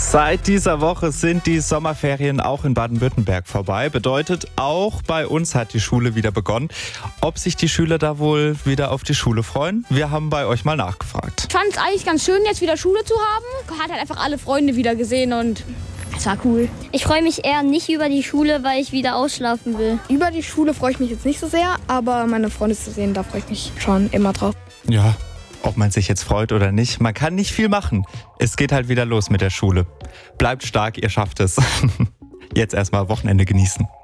Seit dieser Woche sind die Sommerferien auch in Baden-Württemberg vorbei. Bedeutet, auch bei uns hat die Schule wieder begonnen. Ob sich die Schüler da wohl wieder auf die Schule freuen? Wir haben bei euch mal nachgefragt. Ich fand es eigentlich ganz schön, jetzt wieder Schule zu haben. Hat halt einfach alle Freunde wieder gesehen und es war cool. Ich freue mich eher nicht über die Schule, weil ich wieder ausschlafen will. Über die Schule freue ich mich jetzt nicht so sehr, aber meine Freunde zu sehen, da freue ich mich schon immer drauf. Ja, ob man sich jetzt freut oder nicht, man kann nicht viel machen. Es geht halt wieder los mit der Schule. Bleibt stark, ihr schafft es. Jetzt erstmal Wochenende genießen.